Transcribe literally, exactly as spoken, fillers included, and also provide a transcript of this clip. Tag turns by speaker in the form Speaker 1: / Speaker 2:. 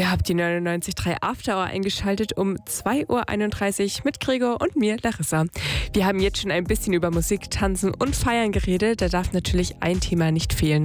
Speaker 1: Ihr habt die neunundneunzig Komma drei After Hour eingeschaltet um zwei Uhr einunddreißig mit Gregor und mir, Larissa. Wir haben jetzt schon ein bisschen über Musik, Tanzen und Feiern geredet. Da darf natürlich ein Thema nicht fehlen.